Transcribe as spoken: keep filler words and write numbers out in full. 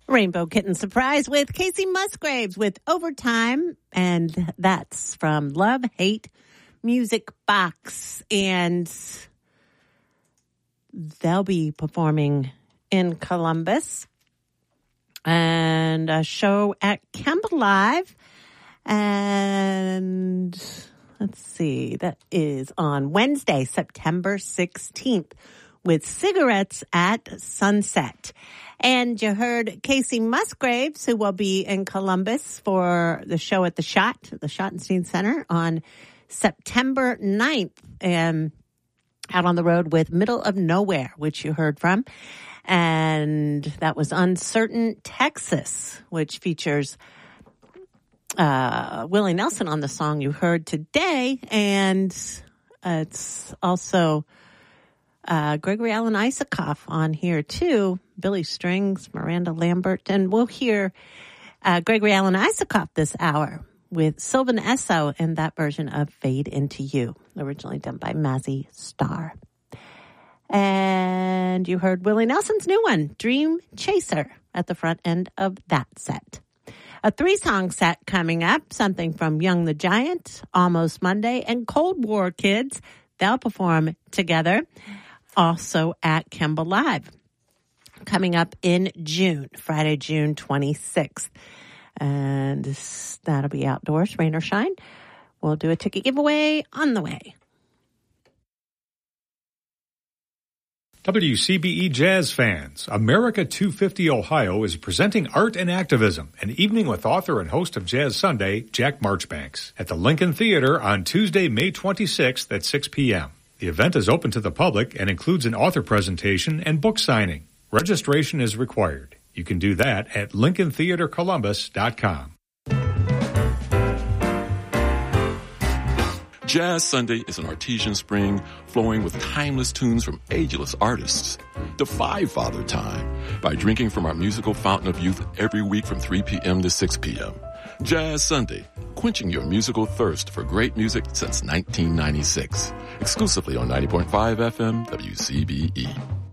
Rainbow Kitten Surprise with Casey Musgraves with Overtime, and that's from Love Hate Music Box, and they'll be performing in Columbus and a show at Campbell Live, and let's see, that is on Wednesday, September sixteenth with Cigarettes at Sunset. And you heard Casey Musgraves, who will be in Columbus for the show at the Schott, the Schottenstein Center, on September ninth, and out on the road with Middle of Nowhere, which you heard from. And that was Uncertain Texas, which features uh, Willie Nelson on the song you heard today. And uh, it's also uh, Gregory Alan Isakov on here, too. Billy Strings, Miranda Lambert, and we'll hear uh, Gregory Alan Isakov this hour with Sylvan Esso and that version of Fade Into You, originally done by Mazzy Star. And you heard Willie Nelson's new one, Dream Chaser, at the front end of that set. A three-song set coming up, something from Young the Giant, Almost Monday, and Cold War Kids. They'll perform together, also at Campbell Live, coming up in June, Friday, June twenty-sixth. And that'll be outdoors, rain or shine. We'll do a ticket giveaway on the way. W C B E Jazz fans, America two fifty Ohio is presenting Art and Activism, an evening with author and host of Jazz Sunday, Jack Marchbanks, at the Lincoln Theater on Tuesday, May twenty-sixth at six p.m. The event is open to the public and includes an author presentation and book signing. Registration is required. You can do that at lincoln theater columbus dot com. Jazz Sunday is an artesian spring flowing with timeless tunes from ageless artists. Defy Father Time by drinking from our musical fountain of youth every week from three p.m. to six p.m. Jazz Sunday, quenching your musical thirst for great music since nineteen ninety-six. Exclusively on ninety point five F M W C B E.